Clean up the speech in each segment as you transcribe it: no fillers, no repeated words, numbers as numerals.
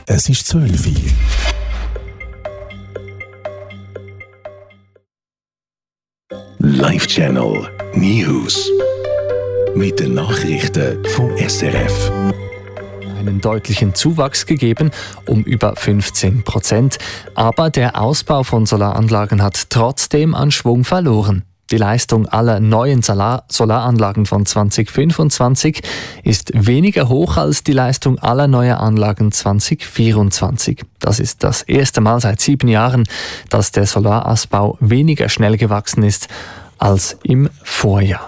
Es ist 12 Uhr. Live Channel News. Mit den Nachrichten vom SRF. Einen deutlichen Zuwachs gegeben, um über 15%. Aber der Ausbau von Solaranlagen hat trotzdem an Schwung verloren. Die Leistung aller neuen Solaranlagen von 2025 ist weniger hoch als die Leistung aller neuer Anlagen 2024. Das ist das erste Mal seit 7 Jahren, dass der Solarausbau weniger schnell gewachsen ist als im Vorjahr.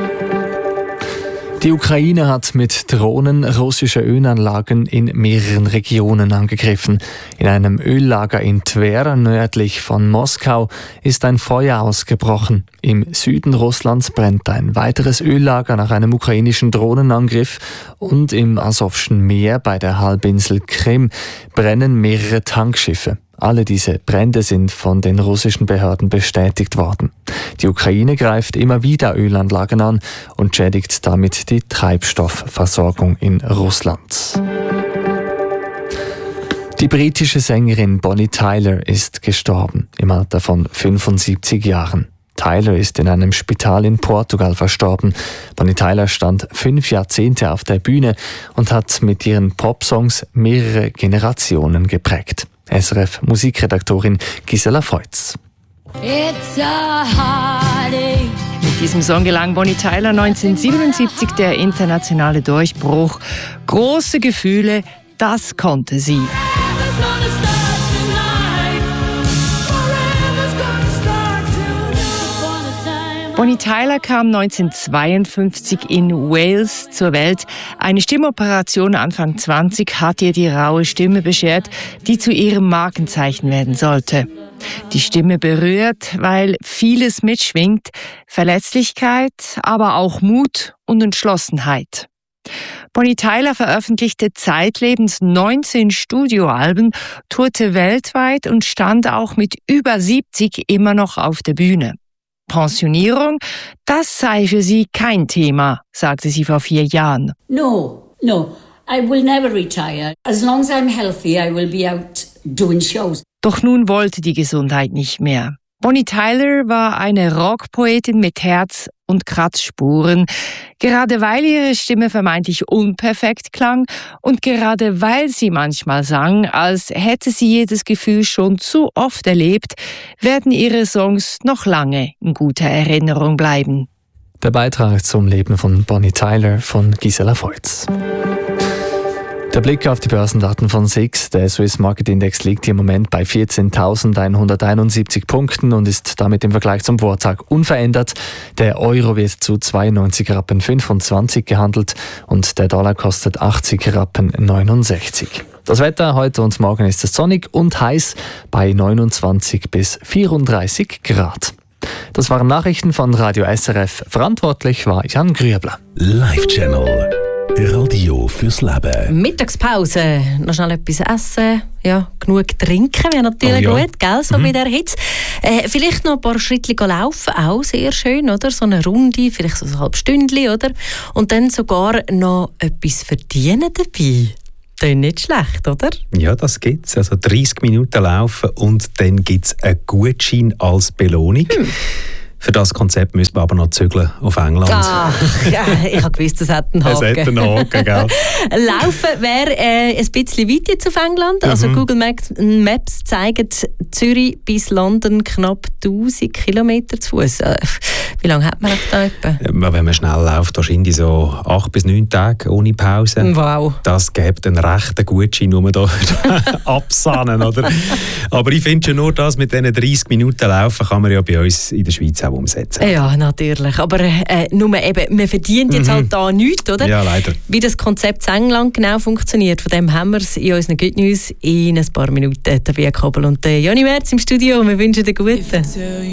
Die Ukraine hat mit Drohnen russische Ölanlagen in mehreren Regionen angegriffen. In einem Öllager in Twer, nördlich von Moskau, ist ein Feuer ausgebrochen. Im Süden Russlands brennt ein weiteres Öllager nach einem ukrainischen Drohnenangriff und im Asowschen Meer bei der Halbinsel Krim brennen mehrere Tankschiffe. Alle diese Brände sind von den russischen Behörden bestätigt worden. Die Ukraine greift immer wieder Ölanlagen an und schädigt damit die Treibstoffversorgung in Russland. Die britische Sängerin Bonnie Tyler ist gestorben, im Alter von 75 Jahren. Tyler ist in einem Spital in Portugal verstorben. Bonnie Tyler stand 5 Jahrzehnte auf der Bühne und hat mit ihren Popsongs mehrere Generationen geprägt. SRF-Musikredaktorin Gisela Feutz. Mit diesem Song gelang Bonnie Tyler 1977 der internationale Durchbruch. Große Gefühle, das konnte sie. Bonnie Tyler kam 1952 in Wales zur Welt. Eine Stimmoperation Anfang 20 hat ihr die raue Stimme beschert, die zu ihrem Markenzeichen werden sollte. Die Stimme berührt, weil vieles mitschwingt, Verletzlichkeit, aber auch Mut und Entschlossenheit. Bonnie Tyler veröffentlichte zeitlebens 19 Studioalben, tourte weltweit und stand auch mit über 70 immer noch auf der Bühne. Pensionierung, das sei für sie kein Thema, sagte sie vor 4 Jahren. No, I will never retire. As long as I'm healthy, I will be out doing shows. Doch nun wollte die Gesundheit nicht mehr. Bonnie Tyler war eine Rockpoetin mit Herz und Kratzspuren. Gerade weil ihre Stimme vermeintlich unperfekt klang und gerade weil sie manchmal sang, als hätte sie jedes Gefühl schon zu oft erlebt, werden ihre Songs noch lange in guter Erinnerung bleiben. Der Beitrag zum Leben von Bonnie Tyler von Gisela Feutz. Der Blick auf die Börsendaten von SIX. Der Swiss Market Index liegt hier im Moment bei 14.171 Punkten und ist damit im Vergleich zum Vortag unverändert. Der Euro wird zu 92,25 Rappen gehandelt und der Dollar kostet 80,69 Rappen. Das Wetter heute und morgen ist es sonnig und heiß bei 29 bis 34 Grad. Das waren Nachrichten von Radio SRF. Verantwortlich war Jan Grüebler. Live Channel. Radio fürs Leben. Mittagspause, noch schnell etwas essen, ja, genug trinken wäre natürlich gut, gell, so bei der Hitze. Vielleicht noch ein paar Schritte laufen, auch sehr schön, oder? So eine Runde, vielleicht so ein halbes Stündchen, oder? Und dann sogar noch etwas verdienen dabei. Das ist nicht schlecht, oder? Ja, das gibt's. Also 30 Minuten laufen und dann gibt's einen Gutschein als Belohnung. Für das Konzept müssen wir aber noch zügeln auf England. Ach, ja, ich habe gewusst, das hat einen Haken. Es hat einen Haken, gell? Laufen wäre ein bisschen weit jetzt auf England. Also Google Maps zeigt Zürich bis London knapp 1000 Kilometer zu Fuß. Wie lange hat man da etwa? Wenn man schnell läuft, wahrscheinlich so 8 bis 9 Tage ohne Pause. Wow. Das gibt einen rechten Gutschein, den man da absahnen, oder? Aber ich finde schon nur das mit diesen 30 Minuten Laufen kann man ja bei uns in der Schweiz auch umsetzen. Ja, natürlich. Aber nur eben, man verdient jetzt halt da nichts, oder? Ja, leider. Wie das Konzept in England genau funktioniert, von dem haben wir es in unseren Good News in ein paar Minuten. Tabea Kobel und Joni Merz im Studio. Wir wünschen dir guten.